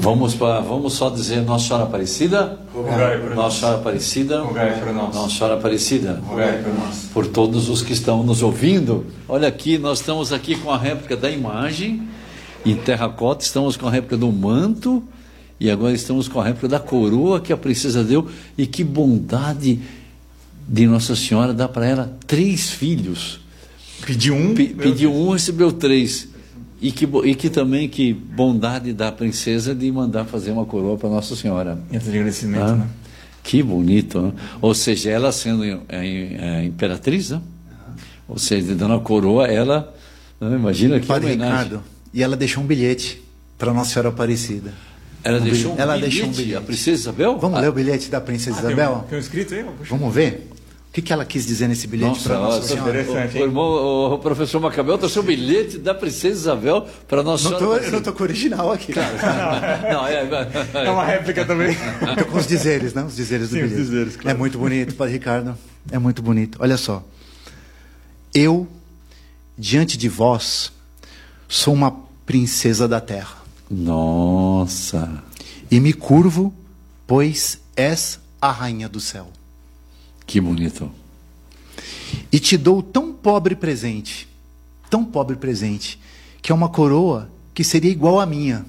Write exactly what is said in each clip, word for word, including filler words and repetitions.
Vamos, pra, vamos só dizer Nossa Senhora Aparecida. Rogai por nós. Nossa Senhora Aparecida. Rogai por nós. Nossa Senhora Aparecida. Rogai por nós. Por todos os que estão nos ouvindo. Olha aqui, nós estamos aqui com a réplica da imagem em terracota, estamos com a réplica do manto e agora estamos com a réplica da coroa que a princesa deu. E que bondade de Nossa Senhora dar para ela três filhos. Pediu um, P- pediu um, recebeu três. E que, e que também que bondade da princesa de mandar fazer uma coroa para Nossa Senhora. Esse de agradecimento, Ah, né? Que bonito, né? Ou seja, ela sendo é, é, imperatriz, né? Ou seja, dando a coroa, ela, né? Imagina que Padre homenagem. Ricardo, e ela deixou um bilhete para Nossa Senhora Aparecida. Ela um deixou um ela bilhete, deixou um bilhete. a princesa Isabel? Vamos Ah, ler o bilhete da princesa Ah, tem, Isabel? um, tem um escrito aí? Puxa. Vamos ver? O que, que ela quis dizer nesse bilhete Nossa, para Nossa nossa, Senhora? interessante, o, o, irmão, o professor Macabel trouxe o bilhete da princesa Isabel para Nossa Não Senhora. tô, eu não estou com o original aqui. Não, é, É uma réplica também. Estou com os dizeres, né? Os dizeres do Sim, os bilhete. dizeres, claro. É muito bonito, Padre Ricardo. É muito bonito. Olha só. Eu, diante de vós, sou uma princesa da terra. Nossa. E me curvo, pois és a rainha do céu. Que bonito. E te dou tão pobre presente, tão pobre presente, que é uma coroa que seria igual à minha.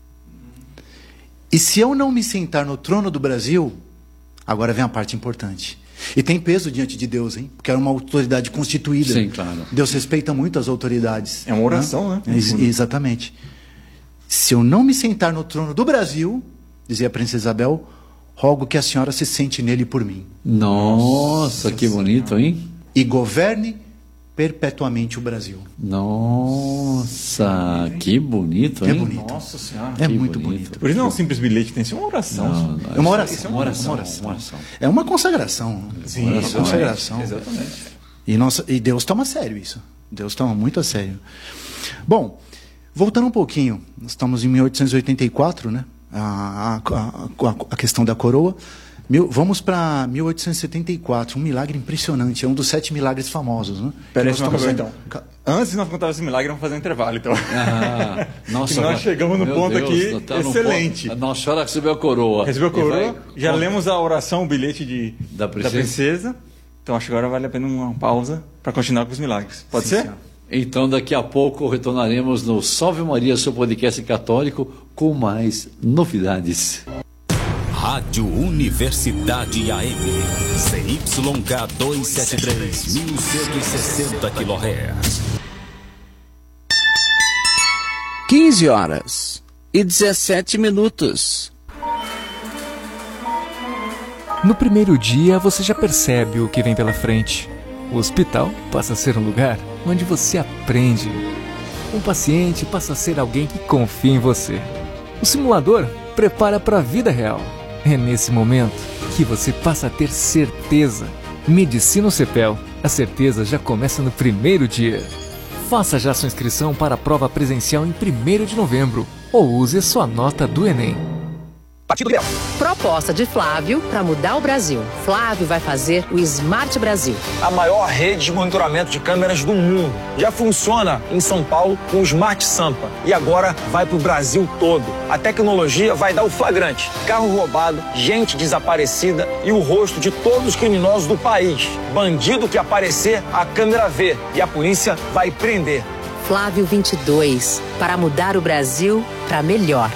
E se eu não me sentar no trono do Brasil, agora vem a parte importante. E tem peso diante de Deus, hein? Porque é uma autoridade constituída. Sim, claro. Deus respeita muito as autoridades. É uma oração, né? Ex- exatamente. Se eu não me sentar no trono do Brasil, dizia a princesa Isabel, rogo que a senhora se sente nele por mim. Nossa, que bonito, hein? E governe perpetuamente o Brasil. Nossa, que bonito, hein? É bonito. Nossa Senhora. É Que muito bonito. bonito. Por isso não é um simples bilhete, tem que ser uma oração. Não, não, É uma isso- oração, isso é uma oração, uma oração. uma oração. É uma consagração. Sim, uma exatamente. consagração. Exatamente. E, nossa, e Deus toma a sério isso. Deus toma muito a sério. Bom, voltando um pouquinho, nós estamos em mil oitocentos e oitenta e quatro, né? A, a, a, a questão da coroa. Mil, vamos para mil oitocentos e setenta e quatro, um milagre impressionante, é um dos sete milagres famosos, né? Peraí, Que nós então. estamos- então. Antes de nós contar esse milagre, vamos fazer um intervalo, então. Ah, nossa, Que nós chegamos no meu ponto Deus, aqui nós tá no excelente. ponto- Nossa Senhora recebeu a coroa. Recebeu a E coroa, vai- já lemos a oração, o bilhete de, Da princesa. princesa. Então acho que agora vale a pena uma pausa para continuar com os milagres. Pode Sim, ser? senhor. Então, daqui a pouco retornaremos no Salve Maria, seu podcast católico, com mais novidades. Rádio Universidade A M, C Y K duzentos e setenta e três, mil cento e sessenta quilohertz. quinze horas e dezessete minutos. No primeiro dia, você já percebe o que vem pela frente. O hospital passa a ser um lugar onde você aprende. Um paciente passa a ser alguém que confia em você. O simulador prepara para a vida real. É nesse momento que você passa a ter certeza. Medicina Cepel. A certeza já começa no primeiro dia. Faça já sua inscrição para a prova presencial em primeiro de novembro ou use sua nota do Enem. Partido Liberal. Proposta de Flávio para mudar o Brasil. Flávio vai fazer o Smart Brasil. A maior rede de monitoramento de câmeras do mundo. Já funciona em São Paulo com o Smart Sampa. E agora vai para o Brasil todo. A tecnologia vai dar o flagrante. Carro roubado, gente desaparecida e o rosto de todos os criminosos do país. Bandido que aparecer, a câmera vê. E a polícia vai prender. Flávio vinte e dois. Para mudar o Brasil para melhor.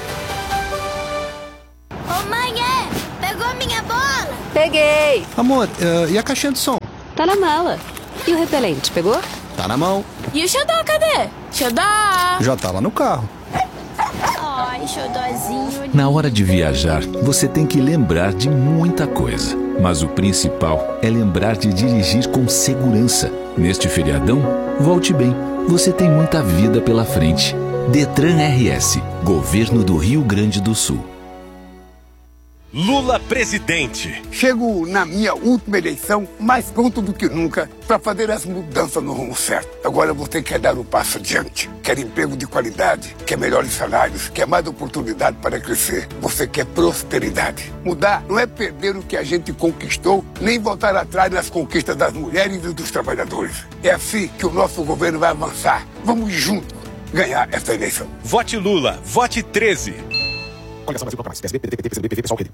Ô mãe, é? Pegou minha bola? Peguei! Amor, uh, e a caixinha de som? Tá na mala. E o repelente, pegou? Tá na mão. E o xodó, cadê? Xodó! Já tá lá no carro. Ai, xodózinho. Na hora de viajar, você tem que lembrar de muita coisa. Mas o principal é lembrar de dirigir com segurança. Neste feriadão, volte bem. Você tem muita vida pela frente. Detran R S, Governo do Rio Grande do Sul. Lula presidente. Chego na minha última eleição mais pronto do que nunca para fazer as mudanças no rumo certo. Agora você quer dar um passo adiante. Quer emprego de qualidade, quer melhores salários, quer mais oportunidade para crescer. Você quer prosperidade. Mudar não é perder o que a gente conquistou, nem voltar atrás nas conquistas das mulheres e dos trabalhadores. É assim que o nosso governo vai avançar. Vamos juntos ganhar essa eleição. Vote Lula, vote treze. Coligação Brasil Proclamais. P S B, P D T, P C B, P V, Pessoal, Rede.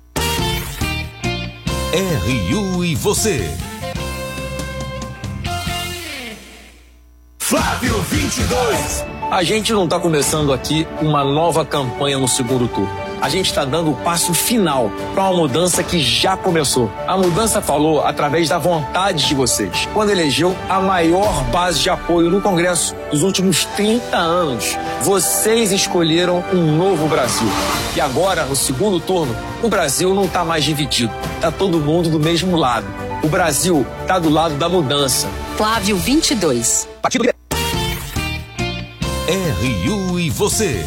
R U e você. Flávio vinte e dois. A gente não está começando aqui uma nova campanha no segundo turno. A gente está dando o passo final para uma mudança que já começou. A mudança falou através da vontade de vocês, quando elegeu a maior base de apoio no Congresso dos últimos trinta anos. Vocês escolheram um novo Brasil. E agora, no segundo turno, o Brasil não está mais dividido. Está todo mundo do mesmo lado. O Brasil está do lado da mudança. Flávio vinte e dois. Partido R U e você.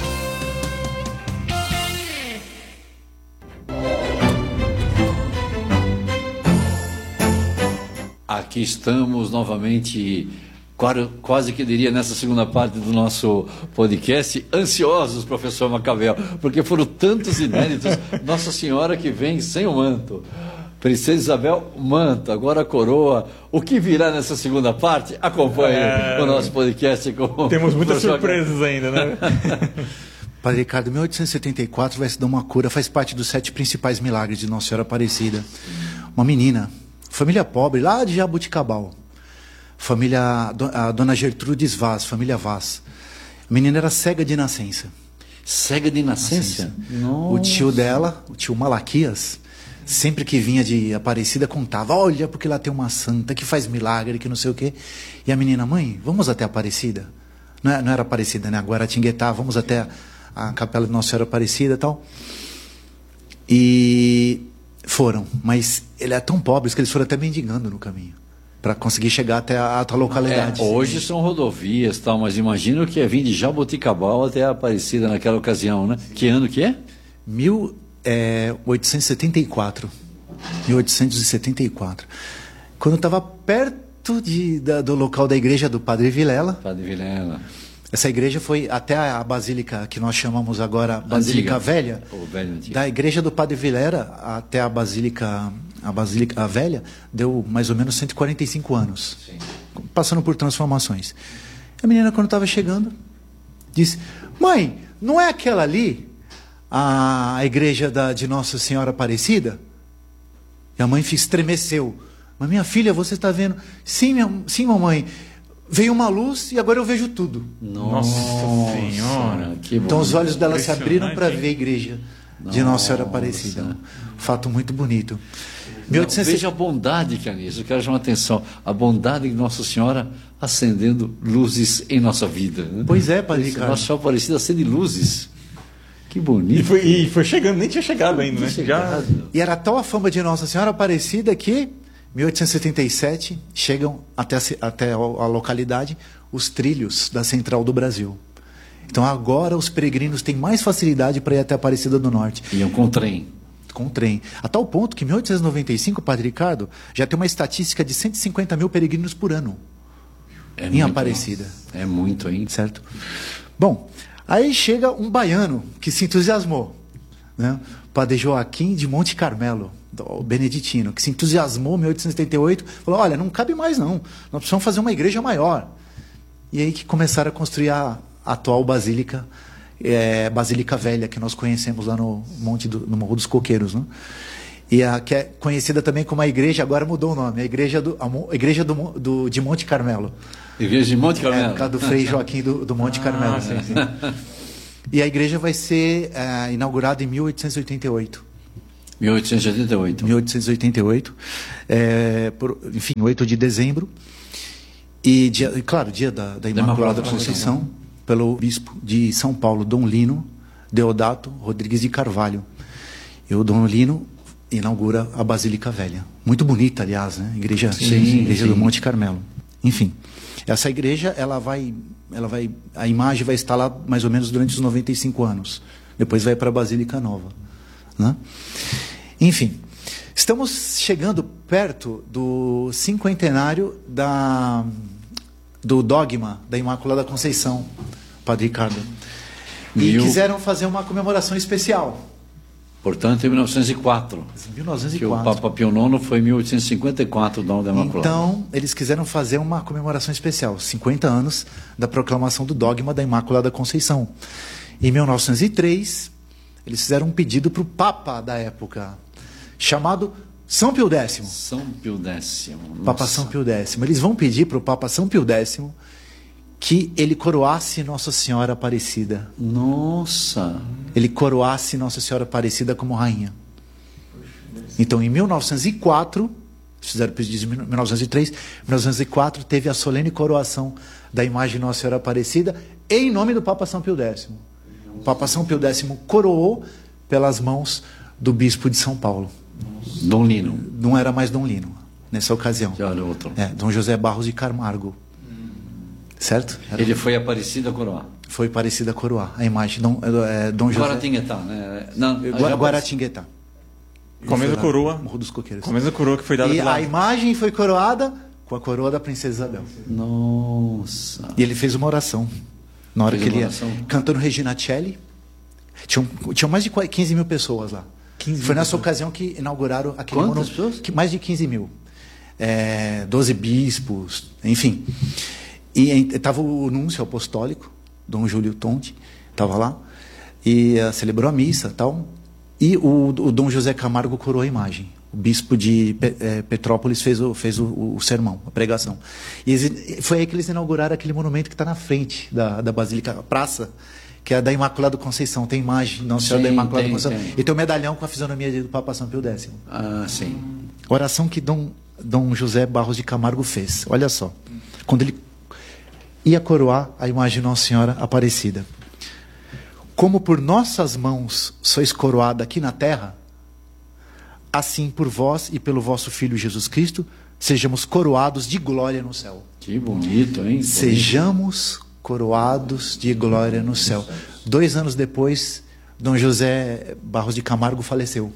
Aqui estamos novamente, quase que diria nessa segunda parte do nosso podcast, ansiosos, professor Macavel, porque foram tantos inéditos. Nossa Senhora que vem sem o manto, Princesa Isabel, manto, agora a coroa. O que virá nessa segunda parte? Acompanhe é... o nosso podcast. Com Temos muitas surpresas ainda, né? Padre Ricardo, mil oitocentos e setenta e quatro vai se dar uma cura, faz parte dos sete principais milagres de Nossa Senhora Aparecida. Uma menina, família pobre, lá de Jabuticabal. Família, a dona Gertrudes Vaz, família Vaz. A menina era cega de nascença. Cega de nascença? Nossa. O tio dela, o tio Malaquias, sempre que vinha de Aparecida, contava, olha, porque lá tem uma santa que faz milagre, que não sei o quê. E a menina, mãe, vamos até Aparecida? Não, não era Aparecida, né? Guaratinguetá, vamos até a, a capela de Nossa Senhora Aparecida e tal. E foram, mas ele é tão pobre que eles foram até mendigando no caminho, para conseguir chegar até a, a tal localidade. É, hoje são rodovias, tal, mas imagino que é vir de Jaboticabal até a Aparecida naquela ocasião, né? Que ano que é? Mil... É, oitocentos e setenta e quatro. mil oitocentos e setenta e quatro. Quando eu estava perto de, da, do local da igreja do Padre Vilela. Padre Vilela. Essa igreja foi até a basílica que nós chamamos agora Basílica Antiga. Velha. O velho antigo. Da igreja do Padre Vilela até a Basílica, a Basílica a Velha, deu mais ou menos cento e quarenta e cinco anos. Sim. Passando por transformações. A menina, quando estava chegando, disse: mãe, não é aquela ali a igreja da, de Nossa Senhora Aparecida? E a mãe estremeceu. Mas minha filha, você está vendo? Sim, minha, sim, mamãe. Veio uma luz e agora eu vejo tudo. Nossa, Nossa Senhora. Que então os olhos dela se abriram para ver a igreja de Nossa Senhora Aparecida. Um fato muito bonito. Não, veja a bondade que há nisso. Eu quero chamar a atenção. A bondade de Nossa Senhora acendendo luzes em nossa vida. Né? Pois é, Padre Ricardo. Nossa Senhora Aparecida acende luzes. Que bonito. E foi, e foi chegando, nem tinha chegado ainda, né? Chegado. Já... E era tal a fama de Nossa Senhora Aparecida que, mil oitocentos e setenta e sete, chegam até, a, até a localidade os trilhos da Central do Brasil. Então agora os peregrinos têm mais facilidade para ir até a Aparecida do Norte. Iam com trem. Com trem. A tal ponto que em mil oitocentos e noventa e cinco, Padre Ricardo, já tem uma estatística de cento e cinquenta mil peregrinos por ano. É em muito, Aparecida. É muito, hein? Certo? Bom, aí chega um baiano que se entusiasmou, né? Padre Joaquim de Monte Carmelo, o beneditino, que se entusiasmou em mil oitocentos e setenta e oito, falou: olha, não cabe mais não, nós precisamos fazer uma igreja maior. E aí que começaram a construir a atual Basílica, é, Basílica Velha, que nós conhecemos lá no, Monte do, no Morro dos Coqueiros, né? E a que é conhecida também como a igreja, agora mudou o nome, a igreja, do, a igreja do, do, de Monte Carmelo. Igreja de Monte Carmelo. É, por causa do Frei Joaquim do, do Monte ah, Carmelo. Sim, sim. E a igreja vai ser é, inaugurada em mil oitocentos e oitenta e oito. mil oitocentos e oitenta e oito. mil oitocentos e oitenta e oito. É, por, enfim, oito de dezembro. E, dia, e claro, dia da, da Imaculada Conceição, pelo bispo de São Paulo, Dom Lino Deodato Rodrigues de Carvalho. E o Dom Lino inaugura a Basílica Velha. Muito bonita, aliás, né? Igreja, sim, igreja sim. do Monte Carmelo. Enfim, essa igreja, ela vai, ela vai, a imagem vai estar lá mais ou menos durante os noventa e cinco anos. Depois vai para a Basílica Nova, né? Enfim, estamos chegando perto do cinquentenário da, do dogma da Imaculada Conceição, Padre Ricardo. E Mil... quiseram fazer uma comemoração especial. Portanto, em mil novecentos e quatro. mil novecentos e quatro. Que o Papa Pio nono foi em mil oitocentos e cinquenta e quatro, o dom da Imaculada. Então, eles quiseram fazer uma comemoração especial, cinquenta anos da proclamação do dogma da Imaculada Conceição. Em mil novecentos e três, eles fizeram um pedido para o Papa da época, chamado São Pio X. São Pio X. Papa São Pio X. Eles vão pedir para o Papa São Pio X que ele coroasse Nossa Senhora Aparecida. Nossa! Ele coroasse Nossa Senhora Aparecida como rainha. Então, em mil novecentos e quatro, fizeram pedido em mil novecentos e três, em mil novecentos e quatro teve a solene coroação da imagem de Nossa Senhora Aparecida em nome do Papa São Pio X. O Papa São Pio X coroou pelas mãos do bispo de São Paulo. Dom Lino. Não era mais Dom Lino, nessa ocasião. Já era outro. É, Dom José Barros de Camargo. Certo? Era... Ele foi Aparecida a coroar. Foi Aparecida a coroar. A imagem. Dom, é, Dom José... Guaratinguetá, né? Não, Gua- Guaratinguetá. Com a mesma coroa. Morro dos Coqueiros. Com a mesma coroa que foi dada E pela... a imagem foi coroada com a coroa da Princesa Isabel. Nossa. E ele fez uma oração. Na hora Fez que ele uma ia oração? cantando Regina Celli. Tinham, tinham mais de quinze mil pessoas lá. quinze mil Foi nessa pessoas. ocasião que inauguraram aquele Quantas monumento. pessoas? Que mais de quinze mil. É, doze bispos, enfim. E estava o núncio apostólico, Dom Júlio Tonti, estava lá, e uh, celebrou a missa e tal. E o, o Dom José Camargo coroou a imagem. O bispo de Pe- eh, Petrópolis fez, o, fez o, o sermão, a pregação. E eles, foi aí que eles inauguraram aquele monumento que está na frente da, da Basílica, a praça, que é da Imaculada Conceição. Tem imagem, Nossa Senhora da Sim, Imaculada tem, Conceição. tem. E tem o medalhão com a fisionomia do Papa São Pio X. Ah, sim. Oração que Dom, Dom José Barros de Camargo fez. Olha só. Quando ele ia coroar a imagem de Nossa Senhora Aparecida. Como por nossas mãos sois coroada aqui na terra, assim por vós e pelo vosso Filho Jesus Cristo, sejamos coroados de glória no céu. Que bonito, hein? Sejamos coroados de glória no céu. Dois anos depois, Dom José Barros de Camargo faleceu.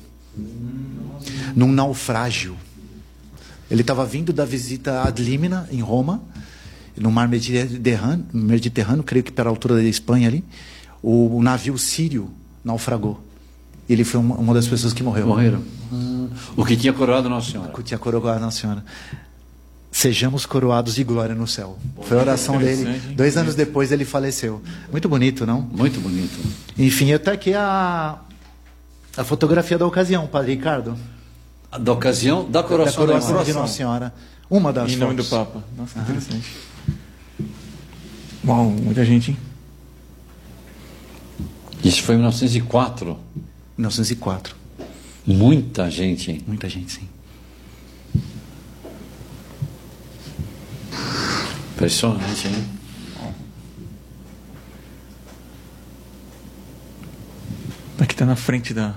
Num naufrágio. Ele estava vindo da visita ad limina, em Roma, no mar Mediterrâneo, Mediterrâneo, creio que pela altura da Espanha ali. O, o navio sírio naufragou. Ele foi uma, uma das pessoas que morreu. Morreram. Hum. O que tinha coroado Nossa Senhora. O que tinha coroado Nossa Senhora. Sejamos coroados de glória no céu. Foi a oração dele. Dois anos depois ele faleceu. Muito bonito, não? Muito bonito. Enfim, até aqui a, a fotografia da ocasião, Padre Ricardo. Da ocasião da coroação, da coroação da de Nossa Senhora. Uma das Em nome fotos. do Papa. Nossa, que interessante. Uau, muita gente, hein? Isso foi em mil novecentos e quatro. mil novecentos e quatro. Muita gente, hein? Muita gente, sim. Impressionante, hein? Aqui está na frente da,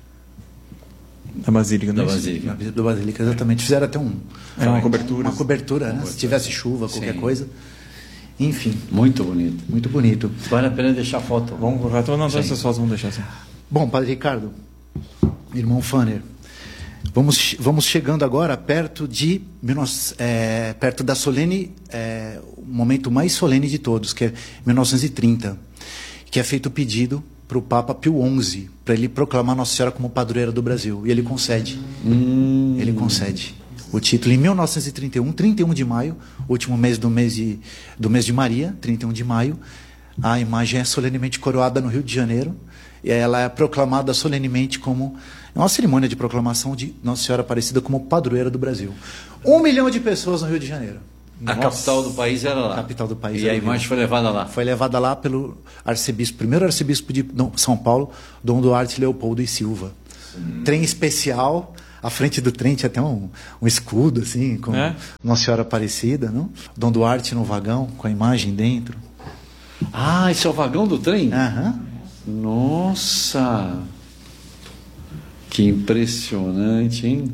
da Basílica, Da não é isso? Basílica. Na visita da Basílica, exatamente. Fizeram até um, É uma cobertura. uma cobertura, né? Se tivesse chuva, qualquer Sim. coisa. Enfim, Muito bonito. muito bonito. Vale a pena deixar foto. Vamos colocar, então não, Sim. essas fotos vamos deixar assim. Bom, Padre Ricardo, irmão Fanner, vamos, vamos chegando agora perto de é, perto da solene, é, o momento mais solene de todos, que é mil novecentos e trinta, que é feito o pedido para o Papa Pio onze, para ele proclamar Nossa Senhora como padroeira do Brasil. E ele concede. Hum. Ele concede o título em mil novecentos e trinta e um, trinta e um de maio, último mês do mês de, do mês de Maria, trinta e um de maio. A imagem é solenemente coroada no Rio de Janeiro. E ela é proclamada solenemente como... É uma cerimônia de proclamação de Nossa Senhora Aparecida como padroeira do Brasil. Um milhão de pessoas no Rio de Janeiro. A capital do país era lá. A capital do país E era a o Rio. imagem foi levada lá. Foi levada lá pelo arcebispo, primeiro arcebispo de Dom- São Paulo, Dom Duarte Leopoldo e Silva. Trem especial, à frente do trem tinha até um, um escudo, assim, com É? Nossa Senhora Aparecida, não? Dom Duarte no vagão, com a imagem dentro. Ah, esse é o vagão do trem? Aham. Nossa! Que impressionante, hein?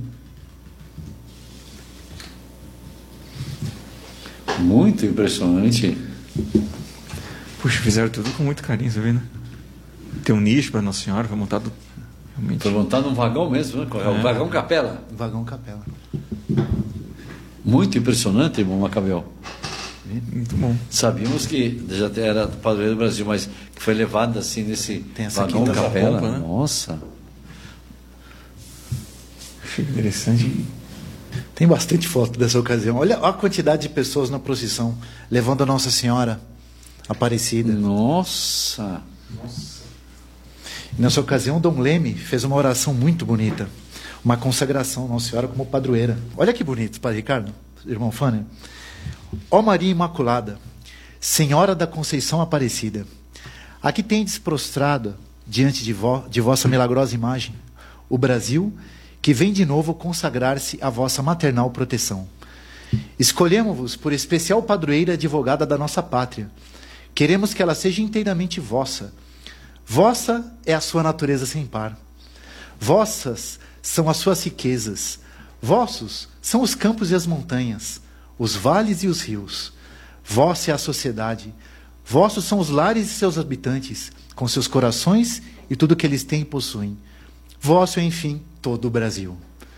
Muito impressionante. Puxa, fizeram tudo com muito carinho, você vê, né? Tem um nicho para Nossa Senhora, foi montado realmente. Foi montado num vagão mesmo, né? É. O vagão capela. Vagão capela. Muito impressionante, irmão Macabel. Muito bom. Sabíamos que já era padroeiro do Brasil, mas que foi levado assim nesse Tem essa vagão quinta capela. pompa, né? Nossa! Achei interessante. Tem bastante foto dessa ocasião. Olha a quantidade de pessoas na procissão, levando a Nossa Senhora Aparecida. Nossa! Nessa ocasião, Dom Leme fez uma oração muito bonita, uma consagração à Nossa Senhora como padroeira. Olha que bonito, Padre Ricardo, irmão Fânia. Ó Maria Imaculada, Senhora da Conceição Aparecida, aqui tendes prostrado diante de, vo, de vossa milagrosa imagem o Brasil, que vem de novo consagrar-se à vossa maternal proteção. Escolhemos-vos por especial padroeira e advogada da nossa pátria. Queremos que ela seja inteiramente vossa. Vossa é a sua natureza sem par. Vossas são as suas riquezas. Vossos são os campos e as montanhas, os vales e os rios. Vossa é a sociedade. Vossos são os lares e seus habitantes, com seus corações e tudo que eles têm e possuem. Vosso é, enfim, todo o Brasil.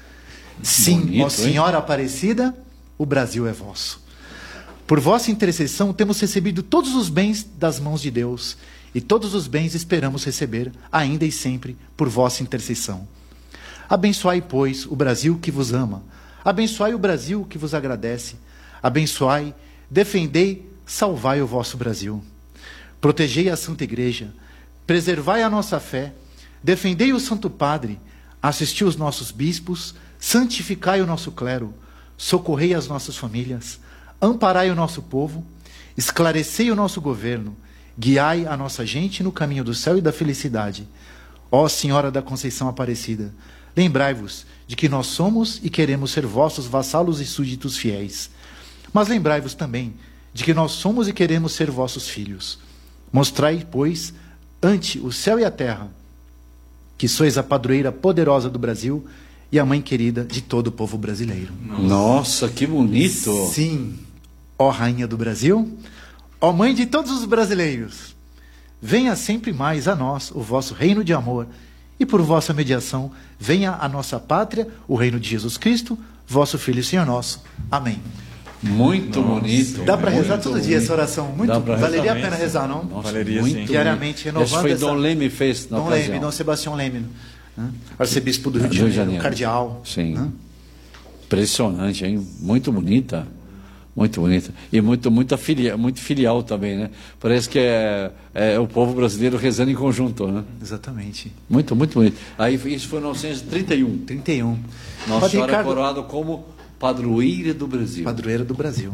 Sim, bonito, ó Senhora hein? Aparecida, o Brasil é vosso. Por vossa intercessão temos recebido todos os bens das mãos de Deus, e todos os bens esperamos receber, ainda e sempre, por vossa intercessão. Abençoai, pois, o Brasil que vos ama. Abençoai o Brasil que vos agradece. Abençoai, defendei, salvai o vosso Brasil. Protegei a Santa Igreja, preservai a nossa fé, defendei o Santo Padre, assisti os nossos bispos, santificai o nosso clero, socorrei as nossas famílias, amparai o nosso povo, esclarecei o nosso governo, guiai a nossa gente no caminho do céu e da felicidade. Ó Senhora da Conceição Aparecida, lembrai-vos de que nós somos e queremos ser vossos vassalos e súditos fiéis. Mas lembrai-vos também de que nós somos e queremos ser vossos filhos. Mostrai, pois, ante o céu e a terra, que sois a padroeira poderosa do Brasil e a mãe querida de todo o povo brasileiro. Nossa, que bonito! Sim, ó Rainha do Brasil, ó Mãe de todos os brasileiros, venha sempre mais a nós o vosso reino de amor, e por vossa mediação venha a nossa pátria, o reino de Jesus Cristo, vosso Filho e Senhor nosso. Amém. Muito Nossa, bonito. Dá para rezar todo bonito. dia essa oração. Muito, valeria a pena rezar, não? Nossa, valeria muito, sim. Diariamente, renovando. Esse foi essa... Dom Leme fez na Dom ocasião. Leme, Dom Sebastião Leme, né? Arcebispo do Rio de Janeiro, Janeiro. Cardeal. Sim. Né? Impressionante, hein? Muito bonita. Muito bonita. E muito, muito, filia, muito filial também, né? Parece que é, é o povo brasileiro rezando em conjunto, né? Exatamente. Muito, muito bonito. Aí isso foi em mil novecentos e trinta e um. trinta e um. Nossa Padre Senhora Ricardo... coroada como padroeira do Brasil. Padroeira do Brasil.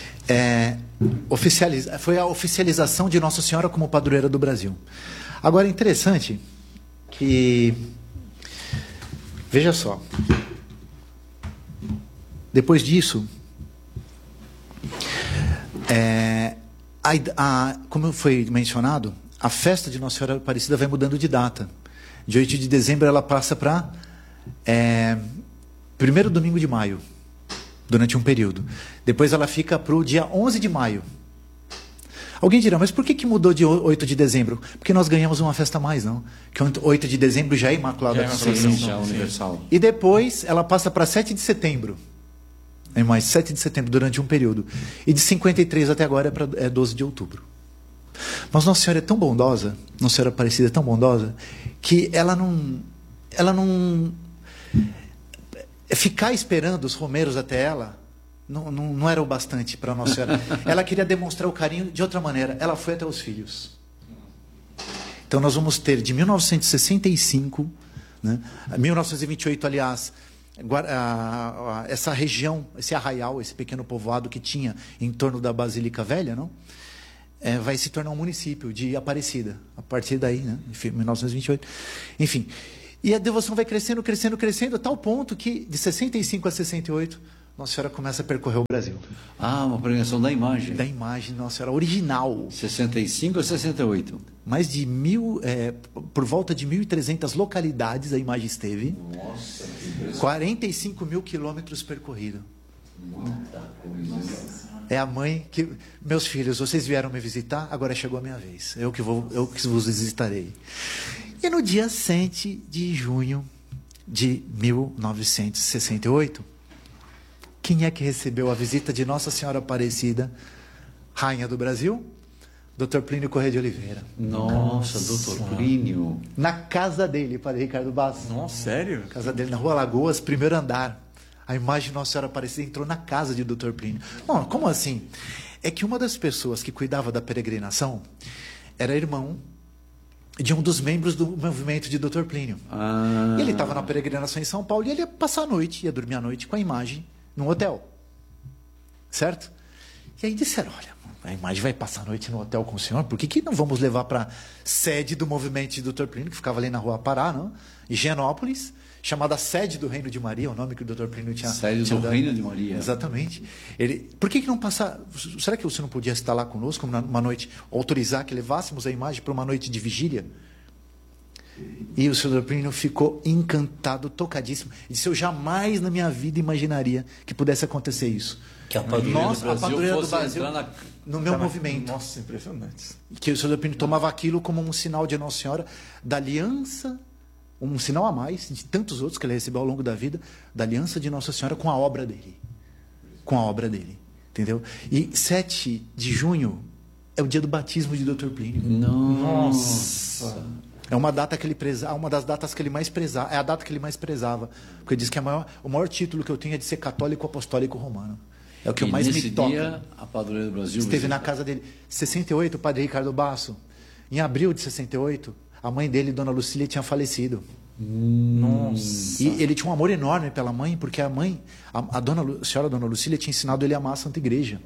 É, oficializa... Foi a oficialização de Nossa Senhora como padroeira do Brasil. Agora, é interessante que... Veja só. Depois disso... É, a, a, como foi mencionado, a festa de Nossa Senhora Aparecida vai mudando de data. De oito de dezembro ela passa para é, primeiro domingo de maio, durante um período. Depois ela fica para o dia onze de maio. Alguém dirá, mas por que, que mudou de oito de dezembro? Porque nós ganhamos uma festa a mais, não? Que oito de dezembro já é Imaculada Conceição. Já é universal. E depois ela passa para sete de setembro. É mais sete de setembro, durante um período. E de cinquenta e três até agora é, pra, é doze de outubro. Mas Nossa Senhora é tão bondosa, Nossa Senhora Aparecida é tão bondosa, que ela não... Ela não... Ficar esperando os romeiros até ela não, não, não era o bastante para Nossa Senhora. Ela queria demonstrar o carinho de outra maneira. Ela foi até os filhos. Então nós vamos ter de mil novecentos e sessenta e cinco, né, mil novecentos e vinte e oito, aliás... essa região, esse arraial, esse pequeno povoado que tinha em torno da Basílica Velha, não? É, vai se tornar um município de Aparecida, a partir daí, né? Em mil novecentos e vinte e oito. Enfim, e a devoção vai crescendo, crescendo, crescendo, a tal ponto que, de sessenta e cinco a sessenta e oito, Nossa Senhora começa a percorrer o Brasil. Ah, uma pregação da imagem. Da imagem, Nossa Senhora, original. sessenta e cinco a sessenta e oito. Mais de mil, é, por volta de mil e trezentas localidades a imagem esteve. Nossa, que impressionante. quarenta e cinco mil quilômetros percorridos. Muita coisa. É a mãe que... Meus filhos, vocês vieram me visitar, agora chegou a minha vez. Eu que, vou, eu que vos visitarei. E no dia sete de junho de mil novecentos e sessenta e oito, quem é que recebeu a visita de Nossa Senhora Aparecida, Rainha do Brasil? doutor Plínio Corrêa de Oliveira. Nossa, doutor Plínio. Na casa dele, Padre Ricardo Bastos. Nossa, sério? Casa dele, na Rua Lagoas, primeiro andar. A imagem de Nossa Senhora Aparecida entrou na casa de doutor Plínio. Bom, como assim? É que uma das pessoas que cuidava da peregrinação era irmão, de um dos membros do movimento de doutor Plínio. Ah. E ele estava na peregrinação em São Paulo e ele ia passar a noite, ia dormir a noite com a imagem num hotel. Certo? E aí disseram, olha, a imagem vai passar a noite no hotel com o senhor, por que, que não vamos levar para a sede do movimento de doutor Plínio, que ficava ali na rua Pará, não? Higienópolis, chamada Sede do Reino de Maria, o nome que o doutor Plínio tinha... Sede tinha do dado. Reino de Maria. Exatamente. Ele, por que, que não passar... Será que você não podia estar lá conosco numa noite, autorizar que levássemos a imagem para uma noite de vigília? E o senhor Plínio ficou encantado, tocadíssimo. Ele disse, eu jamais na minha vida imaginaria que pudesse acontecer isso. Que a padroeira Nossa, do Brasil, a padroeira do fosse Brasil entrar na... no meu Tá na- movimento. Nossa, impressionante. Que o senhor Plínio tomava aquilo como um sinal de Nossa Senhora, da aliança, um sinal a mais de tantos outros que ele recebeu ao longo da vida, da aliança de Nossa Senhora com a obra dele. Com a obra dele. Entendeu? E sete de junho é o dia do batismo de doutor Plínio. Nossa! É uma data que ele prezava, uma das datas que ele mais prezava, é a data que ele mais prezava, porque ele diz que a maior, o maior título que eu tenho é de ser católico apostólico romano. É o que E eu mais nesse me toca. dia, a padroeira do Brasil... Esteve visita. na casa dele. sessenta e oito, o padre Ricardo Basso. Em abril de sessenta e oito, a mãe dele, Dona Lucília, tinha falecido. Nossa. E ele tinha um amor enorme pela mãe, porque a mãe, a, a, dona, Lu- a senhora Dona Lucília, tinha ensinado ele a amar a Santa Igreja.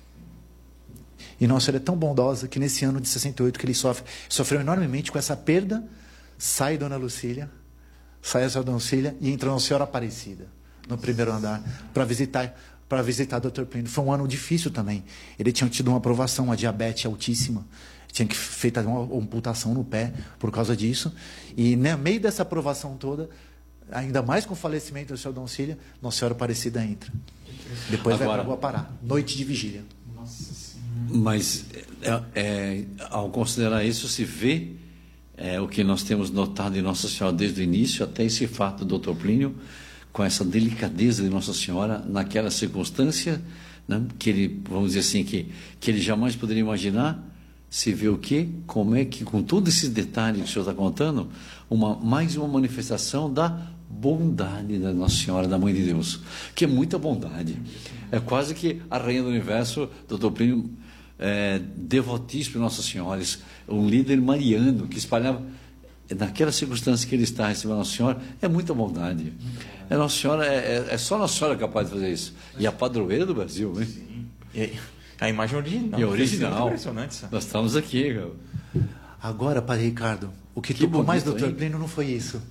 E Nossa Senhora é tão bondosa que nesse ano de sessenta e oito que ele sofre, sofreu enormemente com essa perda, sai Dona Lucília, sai a senhora Dona Lucília e entra Nossa Senhora Aparecida, no primeiro andar, para visitar para visitar o doutor Plínio. Foi um ano difícil também. Ele tinha tido uma aprovação, uma diabetes altíssima. Tinha que feita uma amputação no pé por causa disso. E no meio dessa aprovação toda, ainda mais com o falecimento do senhor Dom Cília, Nossa Senhora Aparecida entra. Depois vai Agora- para a Rua Pará. Noite de vigília. Mas, é, é, ao considerar isso, se vê é, o que nós temos notado em Nossa Senhora desde o início, até esse fato do doutor Plínio, com essa delicadeza de Nossa Senhora, naquela circunstância, né, que ele, vamos dizer assim, que, que ele jamais poderia imaginar, se vê o quê? Como é que, com todos esses detalhes que o senhor está contando, uma, mais uma manifestação da bondade da Nossa Senhora, da Mãe de Deus, que é muita bondade. É quase que a Rainha do Universo, doutor Plínio, é, devotíssimo de Nossa Senhora, um líder mariano que espalhava, naquela circunstância que ele está recebendo a Nossa Senhora, é muita bondade. É, Nossa Senhora, é, é, é só Nossa Senhora capaz de fazer isso. E a padroeira do Brasil, hein? E aí, a imagem original. E original. Impressionante, sabe? Nós estamos aqui, cara. Agora, Padre Ricardo, o que, Que tocou mais bonito, doutor hein? Plínio não foi isso.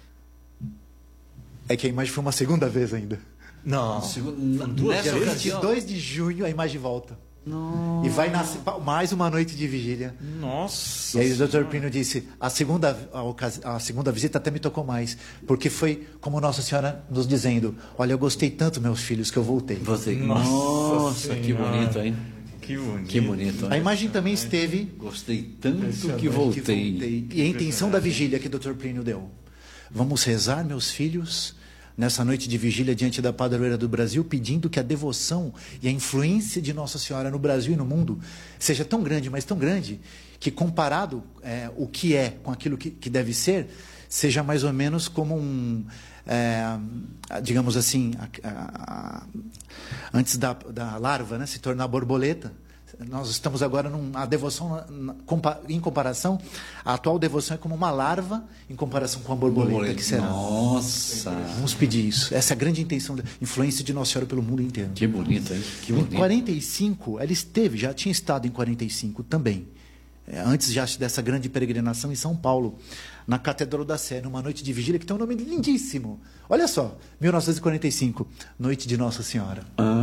É que a imagem foi uma segunda vez ainda. Não. Duas Dia vezes? vinte e dois de junho, a imagem volta. Não. E vai nascer mais uma noite de vigília. Nossa. E aí o doutor Plínio disse, a segunda, a, ocasi- a segunda visita até me tocou mais, porque foi como Nossa Senhora nos dizendo, olha, eu gostei tanto, meus filhos, que eu voltei. Você, Nossa nossa, que Senhora. bonito, hein? Que bonito. Que bonito, A hein? imagem também esteve Gostei tanto Impressionante. que voltei. que voltei. E a intenção da vigília que o doutor Plínio deu. Vamos rezar, meus filhos, nessa noite de vigília diante da padroeira do Brasil, pedindo que a devoção e a influência de Nossa Senhora no Brasil e no mundo seja tão grande, mas tão grande, que comparado é, o que é com aquilo que, que deve ser, seja mais ou menos como um, é, digamos assim, a- a- a- antes da, da larva, né, se tornar borboleta. Nós estamos agora numa devoção, na- na- compa- em comparação, a atual devoção é como uma larva em comparação com a borboleta, que será. Nossa, Vamos pedir isso. Essa é a grande intenção da influência de Nossa Senhora pelo mundo inteiro. que bonito, hein? Que Em bonito. quarenta e cinco, ela esteve, já tinha estado em quarenta e cinco também, é, antes já dessa grande peregrinação em São Paulo, na Catedral da Sé, numa noite de vigília que tem um nome lindíssimo. Olha só, mil novecentos e quarenta e cinco, Noite de Nossa Senhora. Ah,